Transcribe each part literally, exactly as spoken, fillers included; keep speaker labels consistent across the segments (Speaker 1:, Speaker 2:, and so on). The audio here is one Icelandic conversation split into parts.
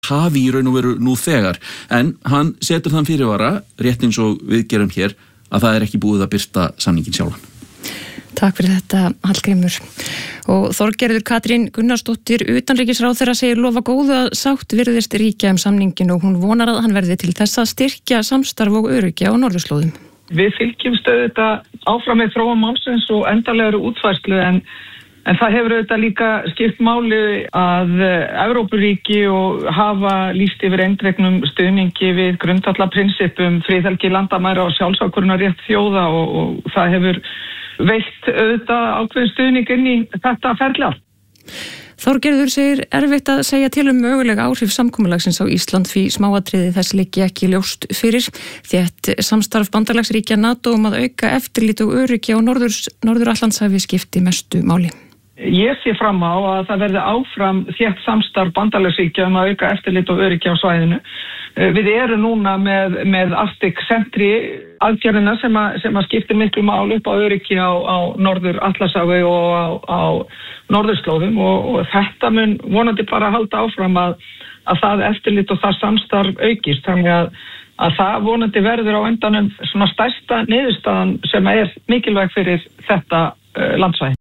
Speaker 1: hafi í raun og veru nú þegar, en hann setur þann fyrirvara, rétt eins og við gerum hér, að það er ekki búið að birta samningin sjálfan.
Speaker 2: Takk fyrir þetta, Hallgrímur. Og Þorgerður Katrín Gunnarsdóttir utanríkisráðherra segir lofa góðu að sátt virðist ríkja um samningin og hún vonar að hann verði til þess að styrkja samstarf og öryggi á norðurslóðum.
Speaker 3: Við fylgjumst auðvitað áfram með þróun málsins og endanlegri útfærslu en, en það hefur auðvitað líka skipt máli að Evrópuríki og hafa lýst yfir eindregnum stuðningi við grundvallarprinsippum friðhelgi landamæra og sjálfsákvörðunarrétt þjóða og, og það hefur veitt auðvitað ákveðin stuðning inn í þetta ferli.
Speaker 2: Þorgerður segir erfitt að segja til um mögulega áhrif samkomulagsins á Ísland því smáatriði þess liggi ekki ljóst fyrir. Þétt samstarf bandalagsríkja NATO um að auka eftirlit og öryggi á Norður, Norður-Atlantshafi skipti mestu máli.
Speaker 3: Ég sé fram á að það verði áfram þétt samstarf bandalagsríkja um að auka eftirlit og öryggi á svæðinu. Við erum núna með, með Arctic Sentry aðgerðina sem að, sem að skiptir miklu mál upp á öryggi á, á Norður-Atlantshafi og á, á norðurslóðum og, og þetta mun vonandi bara halda áfram að, að það eftirlit og það samstarf aukist. Þannig að, að það vonandi verður á endanum svona stærsta niðurstaðan sem er mikilvæg fyrir þetta uh, landsvæði.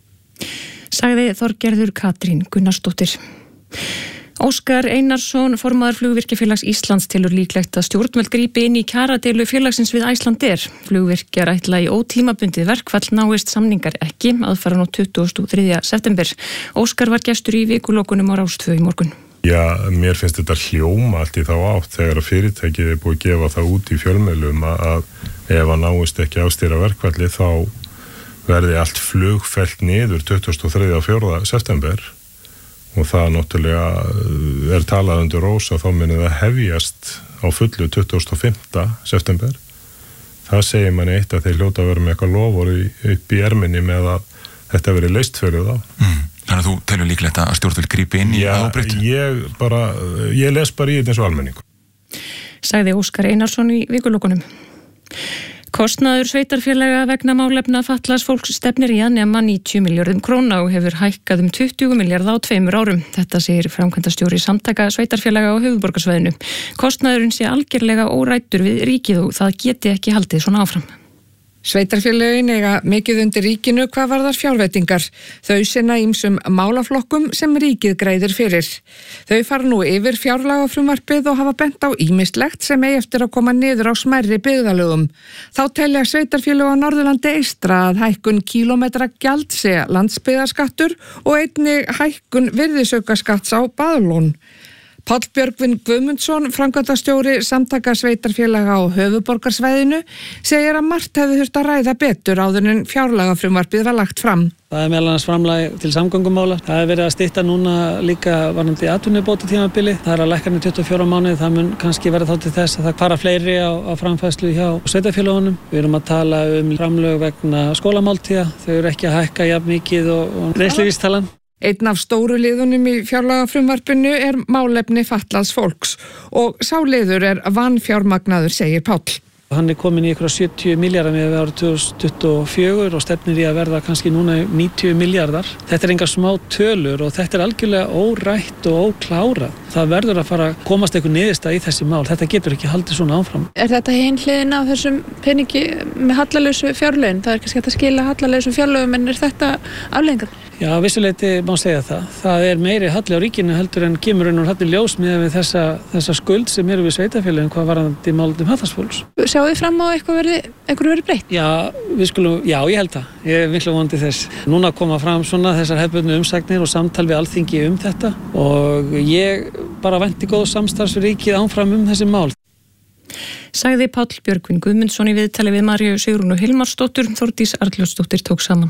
Speaker 2: Sagði Þorgerður Katrín Gunnarsdóttir. Óskar Einarsson, formaður Flugvirkjafélags Íslands, telur líklegt að stjórnvöld grípi inn í kjaradeilu félagsins við Icelandair. Flugvirkjar ætla í ótímabundið verkfall náist samningar ekki aðfaran á tuttugasta og þriðja september. Óskar var gestur í vikulokunum á Rás tvö í morgun.
Speaker 4: Já, mér finnst þetta hljóma allt í þá átt þegar að fyrirtækið er búið að gefa það út í fjölmiðlum að ef að náist ekki ástýra verkfalli þá verði allt flug fellt niður tuttugasta og þriðja og fjórða september. Og það náttúrulega er talað undir rós að þá muni það hefjast á fullu tuttugasta og fimmta september. Það segir manni eitt að þeir hljóta að vera með eitthvað lofur upp í erminni með að þetta veri leyst fyrir þá.
Speaker 5: Mm. Þannig að þú telur líklegt að stjórnvöld grípi inn í ábreyttu?
Speaker 4: Já, ég bara, ég les bara í þetta eins og almenningu.
Speaker 2: Sagði Óskar Einarsson í vikulokunum. Kostnaður sveitarfélaga vegna málefna fatlaðs fólks stefnir í að nema níutíu milljörðum króna og hefur hækkað um tuttugu milljarða á tveimur árum. Þetta segir framkvæmdastjóri samtaka sveitarfélaga á höfuðborgarsvæðinu. Kostnaðurinn sé algerlega órættur við ríkið og það geti ekki haldið svona áfram.
Speaker 6: Sveitarfélögin eiga mikið undir ríkinu hvað varðar fjárveitingar. Þau sinna ýmsum málaflokkum sem ríkið greiðir fyrir. Þau fara nú yfir fjárlagafrumvarpið og hafa bent á ýmislegt sem eigi eftir að koma niður á smærri byggðalögum. Þá telja sveitarfélög á Norðurlandi eystra að hækkun kílómetragjald sé landsbyggðarskattur og einnig hækkun virðisaukaskatts á baðlón. Páll Björgvin Guðmundsson, framkvæmdastjóri samtaka sveitarfélaga á höfuðborgarsvæðinu, segir að margt hefði þurft að ræða betur áður en fjárlagafrumvarpið var lagt fram.
Speaker 7: Það er meðal annars framlagi til samgöngumála. Það er verið að stytta núna líka varðandi atvinnubótatímabili. Það er að lækka með tuttugu og fjóra mánuði. Það mun kannski verða þá til þess að það fara fleiri á, á framfærslu hjá sveitarfélögunum. Við erum að tala um framlög vegna skólamáltíða. Þau eru ekki að hækka jafn mikið og, og reynsluvísitalan.
Speaker 6: Einn af stóru liðunum í fjárlagafrumvarpinu er málefni fatlaðs fólks og sá liður er vanfjármagnaður, segir Páll.
Speaker 7: Hann er komin í ykkur sjötíu milljarðar með árið tvö þúsund tuttugu og fjögur og stefnir í að verða kannski núna níutíu milljarðar. Þetta er engar smá tölur og þetta er algjörlega órætt og óklárað. Það verður að fara að komast eitthvað niðurstaða í þessi mál. Þetta getur ekki haldið svona áfram.
Speaker 8: Er þetta hin hliðin af þessum peningi með hallalausu fjárlögin? Það er kannski hægt að skila hallalausu fjárlögum en er þetta afleiðingar?
Speaker 7: Já, vissuleyti má segja það. Það er meiri halli á ríkinu heldur en kemur inn og halli ljós með þessa, þessa skuld sem eru við sveitarfélögin hvað varðandi málefni fatlaðs fólks.
Speaker 8: Sjáu þið fram á eitthvað verði, eitthvað verði breytt?
Speaker 7: Já, við skulum, já, ég held það. Ég er miklu vonandi þess. Núna koma fram svona þessar hefðbundnu umsagnir og samtal við Alþingi um þetta og ég bara vænti góð samstarfs við ríkið áfram um þessi mál.
Speaker 2: Sagði Páll Björgvin Guðmundsson í viðtali við Maríu Sigrúnu Hilmarsdóttur, Þórdís Arnljótsdóttir tók saman.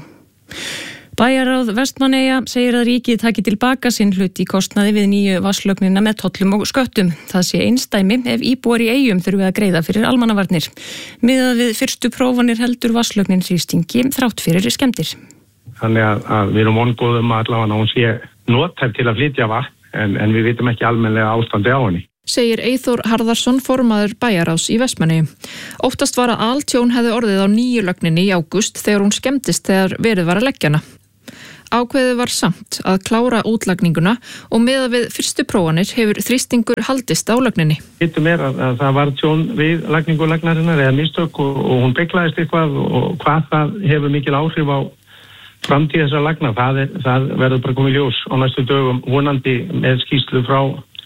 Speaker 2: Bæjarráð Vestmannaeyja segir að ríkið taki tilbaka sinn hlut í kostnaði við nýju vatnslögnina með tollum og sköttum. Það sé einsdæmi ef íbúar í eyjum þurfi að greiða fyrir almannavarnir. Miðað við fyrstu prófanir heldur vatnslögnin þrýstingi þrátt fyrir skemmdir.
Speaker 9: Þannig að, að við erum vongóðum að allavega hún sé nothæf til að flytja vatn en, en við vitum ekki almennilega ástandi á henni.
Speaker 8: Segir Eyþór Harðarsson, formaður Bæjarráðs í Vestmannaeyjum. Óttast var að altjón hefði orðið á nýju lögninni í ágúst þegar hún skemmdist þegar verið var að leggja hana.
Speaker 6: Ákveðið var samt að klára útlagninguna og meðan við fyrstu prófanir hefur þrýstingur haldist á lögninni.
Speaker 9: Hittum er að, að það var tjón við lagningu lagnarinnar eða mistök og, og hún beklaðist eitthvað og hvað það hefur mikil áhrif á framtíð þessar lagna. Það, er, það verður bara komið ljós á næstu dögum vonandi með skýrslu frá,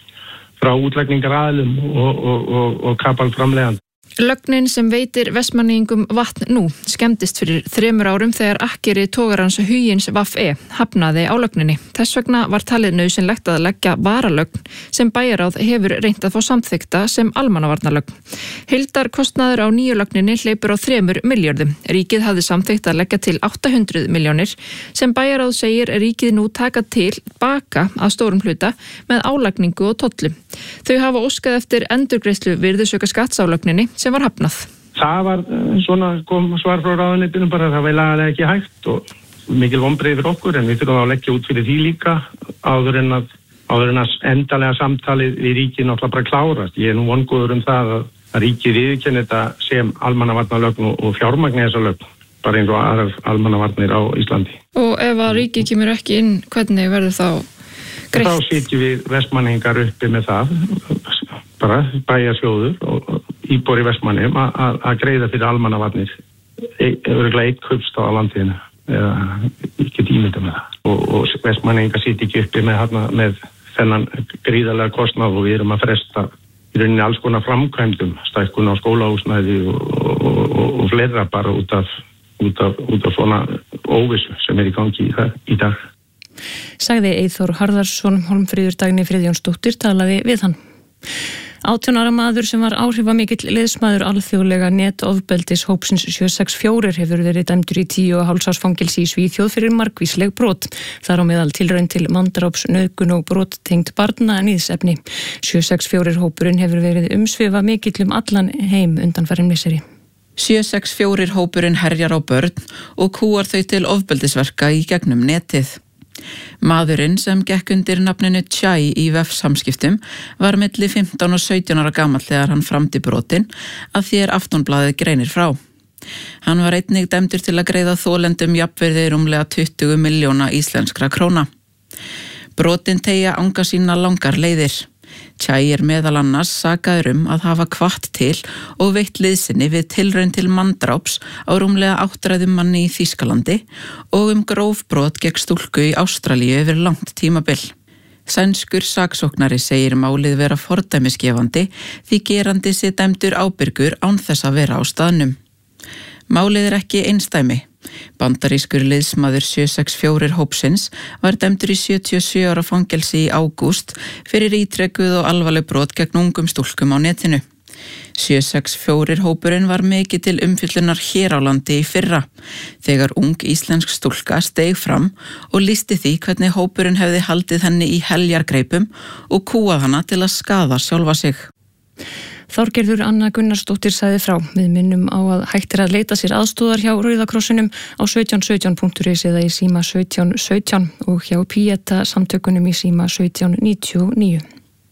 Speaker 9: frá útlagningaraðilum og, og, og, og kapalframleiðandi.
Speaker 6: Lögnin sem veitir Vestmanningum vatn nú skemmdist fyrir þremur árum þegar akkeri togarans Hugins V E hafnaði á lögninni. Þess vegna var talið nauðsynlegt að leggja varalögn sem bæjaráð hefur reynt að fá samþykta sem almannavarnalögn. Heildarkostnaður á nýju lögninni hleypur á þremur milljörðum. Ríkið hafði samþykkt að leggja til átta hundruð milljónir sem bæjaráð segir ríkið nú taka til baka að stórum hluta með álagningu og tollum. Þau hafa óskað eftir endurgreiðslu virðisaukaskatts á lögninni sem var hafnað.
Speaker 9: Það var svona kom svar frá ráðuneytinu bara að það var lagalega ekki hægt og mikil vonbrigði fyrir okkur en við þurfum að leggja út fyrir því líka áður en að, áður en að endalega samtalið við ríkið náttúrulega bara klárast. Ég er nú vongóður um það að, að ríkið viðurkenni þetta sem almannavarnalögn og fjármagni þessa lögn bara eins og aðrar almannavarnir á Íslandi.
Speaker 6: Og ef að ríkið kemur ekki inn, hvernig verður þá greitt?
Speaker 9: Þá sitjum við Vestmanningar uppi með það, bara bæjarsjóður og íbúar í Vestmanningum að greiða fyrir almannavarnir örugglega eitt kaupstað á landsíðinu eða ekki tímynda með það og, og Vestmanningar sitja ekki uppi með, með þennan gríðarlega kostnað og við erum að fresta í rauninni alls konar framkvæmdum, stækkun á skólahúsnæði og, og, og, og fleira bara út af, út af, út af svona óvissu sem er í gangi í, í dag.
Speaker 2: Sagði Eyþór Harðarsson. Hólmfríður Dagný Friðjónsdóttir talaði við hann. átján ára maður sem var áhrifamikill liðsmaður alþjóðlega netofbeldis hópsins sjö sex fjögur hefur verið dæmdur í tíu og hálfs árs fangelsi í Svíþjóð fyrir margvísleg brot. Þar á meðal tilraun til manndráps, nauðgun og brot tengt barna níðsefni. sjö sex fjögur hópurinn hefur verið umsvifa mikill um allan heim undanfarin misseri.
Speaker 10: sjö sex fjögur hópurinn herjar á börn og kúar þau til ofbeldisverka í gegnum netið. Maðurinn sem gekk undir nafninu Chai í vefsamskiptum var milli fimmtán og sautján ára gamall þegar hann framdi brotin að því er Aftonblaðið greinir frá. Hann var einnig dæmdur til að greiða þolendum jafnvirði rúmlega tuttugu milljóna íslenskra króna. Brotin teygja anga sína langar leiðir. Chai er meðal annars sakaður um að hafa hvatt til og veitt liðsinni við tilraun til manndráps á rúmlega áttræðum manni í Þýskalandi og um gróf brot gegn stúlku í Ástralíu yfir langt tímabil. Sænskur saksóknari segir málið vera fordæmisgefandi því gerandi sé dæmdur ábyrgur án þess að vera á staðnum. Málið er ekki einsdæmi. Bandarískur liðsmaður sjö sex fjögur hópsins var dæmdur í sjötíu og sjö ára fangelsi í ágúst fyrir ítrekkuð og alvarleg brot gegn ungum stúlkum á netinu. sjö sex fjögur hópurinn var mikið til umfjöllunar hér á landi í fyrra, þegar ung íslensk stúlka steig fram og lýsti því hvernig hópurinn hefði haldið henni í heljargreipum og kúað hana til að skaða sjálfa sig.
Speaker 2: Þorgerður Anna Gunnarsdóttir sagði frá. Við minnum á að hægt er að leita sér aðstóðar hjá Rauða krossinum á sautján sautján punktur is eða í síma sautján sautján og hjá Píeta samtökunum í síma sautján níutíu og níu.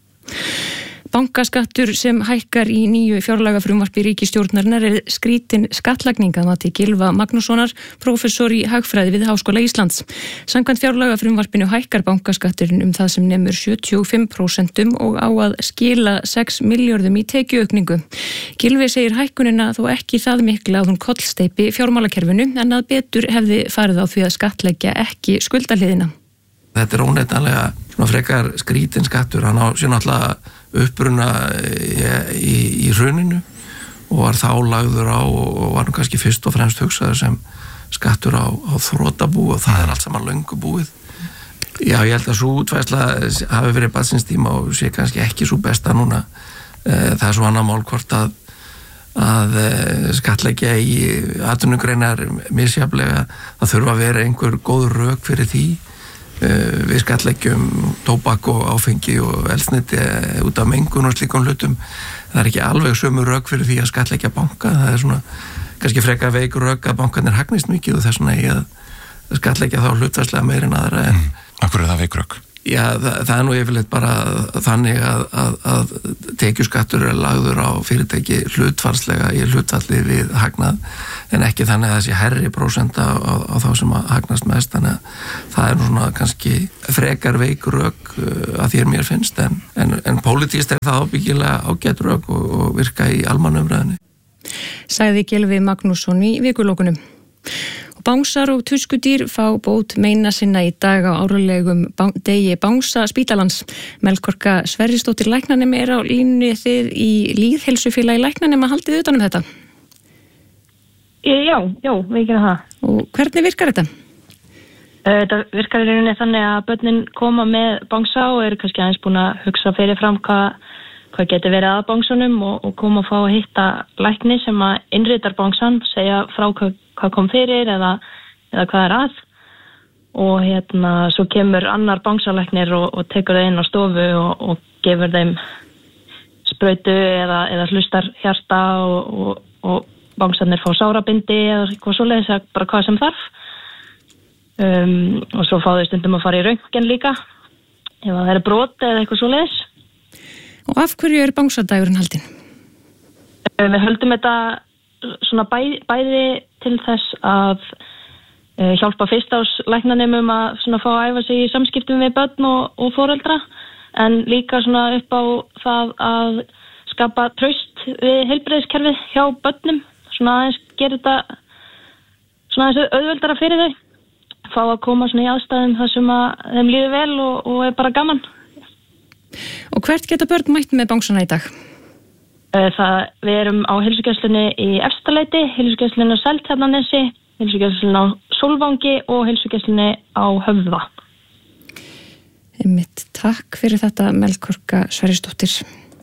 Speaker 2: Bankaskattur sem hækkar í nýju fjárlagafrumvarpi ríkisstjórnarinnar er skrítin skattlagning að mati Gylfa Magnússonar, prófessor í hagfræði við Háskóla Íslands. Samkvæmt fjárlagafrumvarpinu hækkar bankaskatturinn um það sem nemur sjötíu og fimm prósent og á að skila sex milljörðum í tekjuaukningu. Gylfi segir hækkunina þó ekki það mikla að hún kollsteypi fjármálakerfinu en að betur hefði farið á því að skattleggja ekki skuldahliðina.
Speaker 11: Þetta er óneitanlega svona frekar skrítin skattur, hann á sér náttúrulega uppruna í, í, í hruninu og var þá lagður á og var nú kannski fyrst og fremst hugsaður sem skattur á, á þrotabú og það er allt saman löngu búið. Já, ég held að svo útfærsla hafi verið barnsins tíma og sé kannski ekki svo besta núna. Það er svo annað mál hvort að, að skattleggja í atvinnugreinar misjafnlega, það þurfa að vera einhver góð rök fyrir því. Við skattleggjum tóbak og áfengi og eldsneyti út af mengun og slíkum hlutum. Það er ekki alveg sömu rök fyrir því að skattleggja banka. Það er svona kannski frekar veikur rök að bankarnir hagnist mikið og þess vegna í að skattleggja þá hlutværslega meir en aðra. En...
Speaker 5: Mm. Akkur er það veikur rök?
Speaker 11: Já, það, það er nú yfirleitt bara þannig að, að, að tekjuskattur er lagður á fyrirtæki hlutfallslega í hlutfalli við hagnað en ekki þannig að það sé herri prósenta á, á þá sem að hagnast mest, þannig að það er nú svona kannski frekar veik rök að þér mér finnst en, en, en pólitískt er það ábyggilega ágætt rök og, og virka í almannumræðinni.
Speaker 2: Sagði Gylfi Magnússon í vikulókunum. Og bánsar og tuskudýr fá bót meina sinna í dag á árlegum degi bánsa spítalans. Melkorka Sverrisdóttir læknanemi er á línunni, þið í Lýðheilsufélagi læknanema haldið utan um þetta?
Speaker 12: Já, já, við gerum það.
Speaker 2: Og hvernig virkar þetta?
Speaker 12: Þetta virkar í rauninni þannig að börnin koma með bánsa og eru kannski aðeins búin að hugsa fyrir fram hvað hvað getur verið að bánsunum og, og koma að fá að hitta lækni sem að innritar bánsan, segja frá hvað, hvað kom fyrir eða, eða hvað er að og hérna svo kemur annar bánsalæknir og, og tekur það inn á stofu og, og gefur þeim sprautu eða, eða hlustar hjarta og, og, og bánsarnir fá sárabindi eða eitthvað svoleiðis, bara hvað sem þarf um, og svo fá þau stundum að fara í röntgen líka ef það er brot eða eitthvað svoleiðis.
Speaker 2: Og af hverju er bánsadagurinn haldinn?
Speaker 12: Við höldum þetta svona bæ, bæði til þess að uh, hjálpa fyrstáslæknanemum að svona fá að æfa sig í samskiptum við börn og, og foreldra en líka svona upp á það að skapa traust við heilbrigðiskerfið hjá börnum, svona aðeins gera þetta svona aðeins auðveldara fyrir þau, fá að koma svona í aðstæðum þar sem að þeim líður vel og, og er bara gaman.
Speaker 2: Og hvert geta börn mætt með bánsana í dag?
Speaker 12: Það, við erum á heilsugæslunni í Efstaleiti, heilsugæslunni á Seltjarnarnesi, heilsugæslunni á Sólvangi og heilsugæslunni á Höfða.
Speaker 2: Einmitt, takk fyrir þetta Melkorka Sverrisdóttir.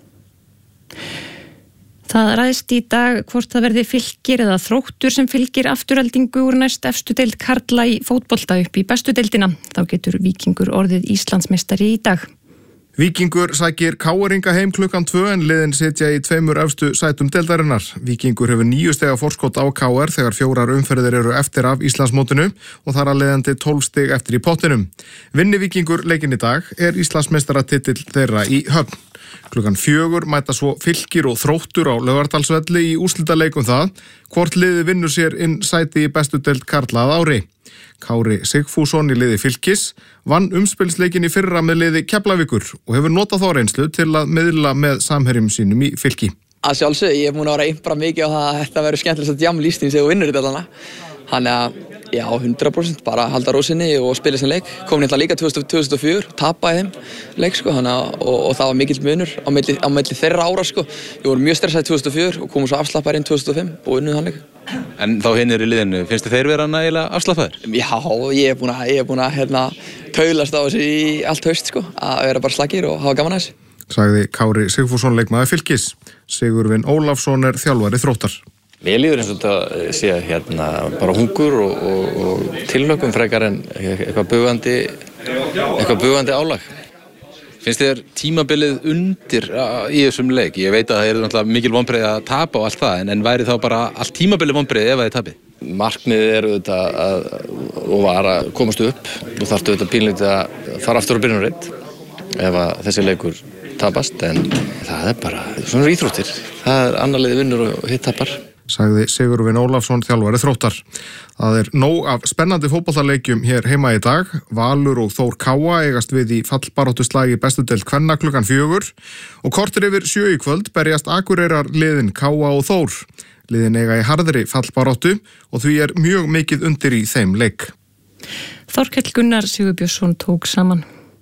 Speaker 2: Það ræðst í dag hvort það verði Fylkir eða Þróttur sem fylgir afturheldingu úr næst efstu deild karla í fótbolta upp í bestu deildina. Þá getur Víkingur orðið Íslandsmeistari í dag.
Speaker 13: Víkingur sækir K R-inga heim klukkan tvö en liðin sitja í tveimur efstu sætum deildarinnar. Víkingur hefur níu stiga forskot á K R þegar fjórar umferðir eru eftir af Íslandsmótinu og þar að leiðandi tólf stig eftir í pottinum. Vinni Víkingur leikinn í dag er Íslandsmeistaratitill þeirra í Höfn. Klukkan fjögur mæta svo Fylkir og Þróttur á Laugardalsvelli í úrslitaleikum það hvort liði vinnur sér inn sæti í bestu deild karla að ári. Kári Sigfússon í liði Fylkis vann umspilsleikin í fyrra með liði Keflavíkur og hefur notað þá reynslu til að miðla með samherjum sínum í Fylki.
Speaker 14: Að sjálfsög, ég er múin að vera impra mikið á það að þetta verður skemmtilegt að djam lístinn þegar þú vinnur þetta allan. Þannig að, já, hundrað prósent bara halda rósinni og spila sem leik. Komin hérna líka tvö þúsund og fjögur, tapaði þeim leik, sko, þannig að, og, og það var mikill munur á milli, á milli þeirra ára, sko. Ég voru mjög stressaði tvö þúsund og fjögur og komum svo afslappaðir inn tvö þúsund og fimm og unnuð hann leik.
Speaker 15: En þá hinir í liðinu, finnst þið þeir vera nægilega afslappaðir?
Speaker 14: Já, ég er búin að, ég er búin að, hérna, taulast á þessu í allt haust, sko, að vera bara slagir og hafa gaman að þessu.
Speaker 13: Sagði Kári Sigfússon leikmaður Fylkis. Sigurvin Ólafsson er þjálfari Þróttar.
Speaker 16: Mér líður eins og þetta sé hérna bara hungur og, og, og tilhlökkun frekar en eitthvað bugandi, eitthvað bugandi álag.
Speaker 15: Finnst þér tímabilið undir í þessum leik? Ég veit að það eru náttúrulega mikil vonbrigði að tapa og allt það, en, en væri þá bara allt tímabilið vonbrigði ef það er tapið?
Speaker 16: Markmiðið er auðvitað að, og var að komast upp og þarftu auðvitað pínlítið að fara aftur á byrjunarreitt ef að þessi leikur tapast, en það er bara svona íþróttir. Það er annar liði vinnur og hitt tapar.
Speaker 13: Sagði Sigurvin Ólafsson þjálfari Þróttar. Það er nóg af spennandi fótboltaleikjum hér heima í dag. Valur og Þór Káa eigast við í fallbaráttuslagi bestu deild kvenna klukkan fjögur og kortir yfir sjö í kvöld berjast Akureyrar liðin Káa og Þór. Liðin eiga í harðri fallbaráttu og því er mjög mikið undir í þeim leik.
Speaker 2: Þorkell Gunnar Sigurbjörnsson tók saman.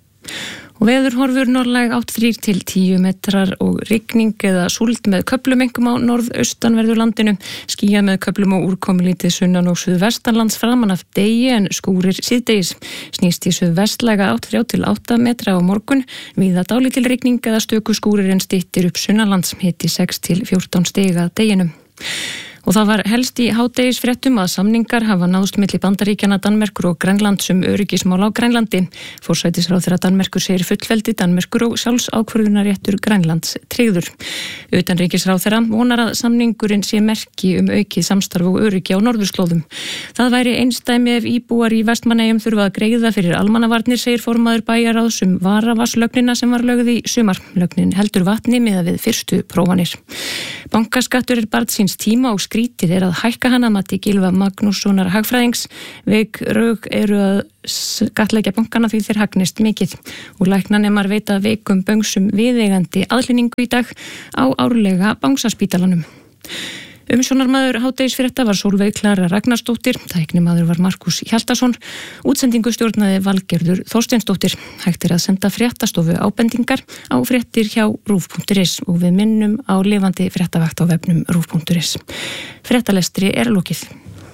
Speaker 2: Og veðurhorfur norðlæg átt þrír til tíu metrar og rigning eða súld með köflumengum á norðaustanverðu landinu. Skýjað með köflum og úrkomulítið sunnan og suðvestanlands framan af degi en skúrir síðdegis. Snýst í suðvestlæga átt þrjá til átta metra á morgun. Víða dálítil rigning eða stöku skúrir en styttir upp sunnanlands, hiti sex til fjórtán stig að deginum. Og það var helst í hádegisfréttum að samningar hafa náðst milli Bandaríkjanna, Danmerkur og Grænlands um öryggismál á Grænlandi. Forsætisráðherra Danmerkur segir fullveldi Danmerkur og sjálfsákvörðunarréttur Grænlands tryggður. Utanríkisráðherra vonar að samningurinn sé merki um aukið samstarf og öryggi á norðurslóðum. Það væri einsdæmi ef íbúar í Vestmannaeyjum þurfa að greiða fyrir almannavarnir, segir formaður bæjarráðs um varavaslögnina sem var lögð í sumar. Lögnin heldur vatni miðað við fyrstu prófanir. Bankaskattur er barn síns tíma og skrítið er að hækka hann að mati Gylfa Magnússonar hagfræðings. Veik rög eru að skattleggja bankana því þeir hagnist mikið og læknanemar veita veikum böngsum viðeigandi aðhlynningu í dag á árlega Bangsaspítalanum. Umsjónarmaður hádegisfrétta var Sólveig Klara Ragnarsdóttir, tæknimaður var Markus Hjaltason, útsendingu stjórnaði Valgerður Þorsteinsdóttir. Hægt er að senda fréttastofu ábendingar á fréttir hjá rúv punktur is og við minnum á lifandi fréttavakt á vefnum rúv punktur is. Fréttalestri er lokið.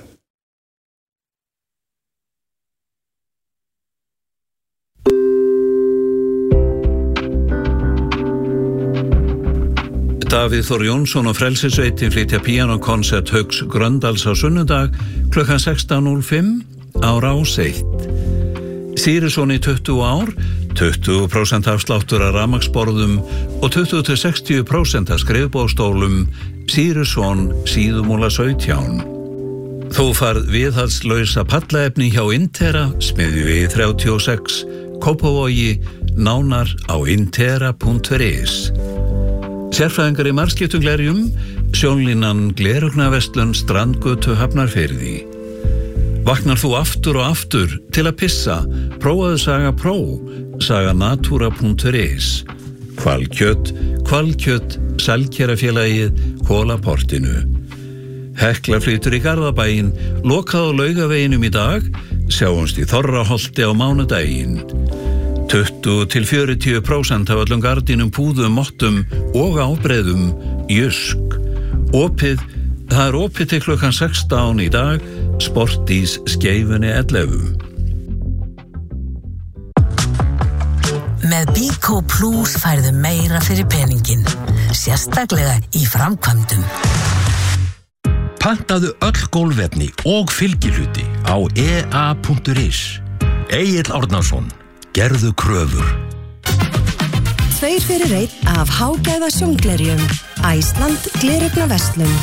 Speaker 17: Davíð Þór Jónsson og Frelsissveitin flytja píanókonsert Hauks Gröndals á sunnudag klukkan sextán núll fimm á Rás eitt. Sýrisson í tuttugu ár, tuttugu prósent afsláttur af rafmagnsborðum og tuttugu til sextíu prósent af skrifborðsstólum. Sýrisson síðumúla sautján. Þú farð viðhaldslausa pallaefni hjá Intera, smiðju við þrjátíu og sex, Kópavogi, nánar á intera punktur is. Sérfræðingar í margskiptum glerjum, sjónlínan Glerugnaverslun Strandgötu Hafnarfirði. Vaknar þú aftur og aftur til að pissa, prófaðu Saga Pro, saga natura punktur is. Hvalkjöt, hvalkjöt, Selkerafélagið, Kolaportinu. Hekla flytur í Garðabæinn, lokað á Laugaveginum í dag, sjáumst í Þorraholti á mánudaginn. tuttugu til fjörutíu prósent af öllum gardínum, púðum, mottum og ábreiðum Jysk. Opið, það er opið til klukkan sextán í dag, Sportís Skeifunni ellefu.
Speaker 18: Með Bíkó Plus færðu meira fyrir peningin, sérstaklega í framkvæmdum.
Speaker 19: Pantaðu öll gólfefni og fylgihluti á e a punktur is. Egill Árnason, gerðu kröfur.
Speaker 20: Tveir fyrir einn af hágæða sjónglerjum. Æsland Glerugnaverslun.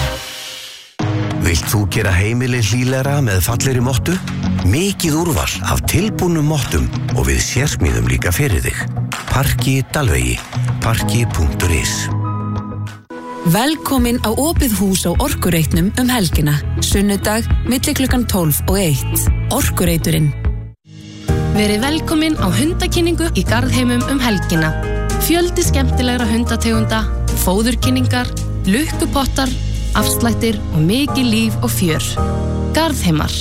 Speaker 21: Vilt þú gera heimili hlýlegra með fallegri mottu? Mikið úrval af tilbúnum mottum og við sérsmíðum líka fyrir þig. Parki Dalvegi, parki punktur is.
Speaker 20: Velkomin á opið hús á Orkureitnum um helgina. Sunnudag, milli klukkan tólf og eitt. Orkureiturinn.
Speaker 22: Verið velkomin á hundakynningu í Garðheimum um helgina. Fjöldi skemmtilegra hundategunda, fóðurkynningar, lukkupottar, afslættir og mikið líf og fjör. Garðheimar.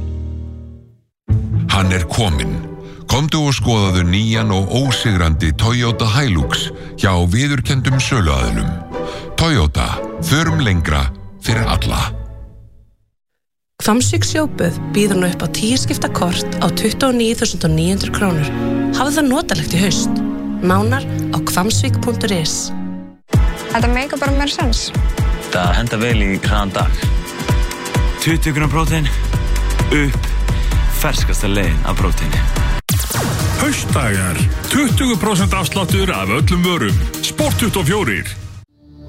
Speaker 23: Hann er kominn. Komdu og skoðaðu nýjan og ósigrandi Toyota Hilux hjá viðurkenndum söluaðilum. Toyota, förum lengra fyrir alla.
Speaker 22: Hvammsvík sjóböð býður nú upp á tíu skipta kort á tuttugu og níu þúsund níu hundruð krónur. Hafðu það notalegt í haust. Nánar á hvammsvík punktur is.
Speaker 24: Þetta meikar bara meira sens.
Speaker 25: Það henda vel í hraðan dag. tuttugu grömm prótein, upp, ferskasta leiðin af próteini.
Speaker 26: Haustdagar, tuttugu prósent afsláttur af öllum vörum. Sport tuttugu og fjögur.